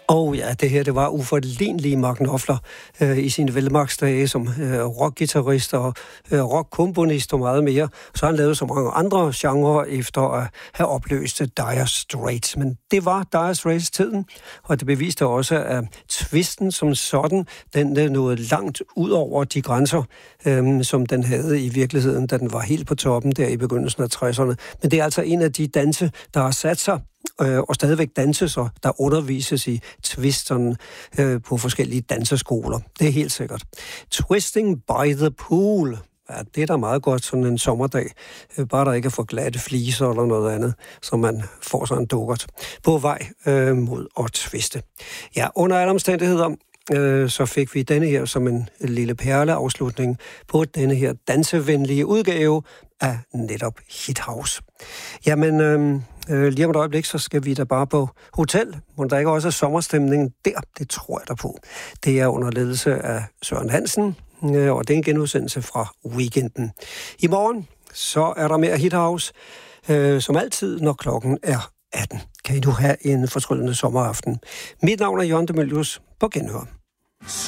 Ja, det her, det var uforlignelige Mark Knopfler i sine velmagsdage som rockgitarrist og rockkomponist og meget mere. Så han lavede så mange andre genrer efter at have opløst Dire Straits. Men det var Dire Straits tiden, og det beviste også, at twisten som sådan, den nåede langt ud over de grænser, som den havde i virkeligheden, da den var helt på toppen der i begyndelsen af 60'erne. Men det er altså en af de danse, der har sat sig og stadigvæk danses, og der undervises i twisterne på forskellige danseskoler. Det er helt sikkert. Twisting by the Pool. Ja, det er da meget godt sådan en sommerdag. Bare der ikke er for glatte fliser eller noget andet, så man får sådan en dukkert på vej mod at twiste. Ja, under alle omstændigheder, så fik vi denne her som en lille perleafslutning på denne her dansevenlige udgave af netop Hit House. Jamen, lige om et øjeblik, så skal vi da bare på hotel, hvor der ikke også er sommerstemning der. Det tror jeg da på. Det er under ledelse af Søren Hansen, og det er en genudsendelse fra weekenden. I morgen, så er der mere Hit House, som altid, når klokken er 18. Kan I nu have en fortryllende sommeraften. Mit navn er Jørgen de Mylius. På genhør.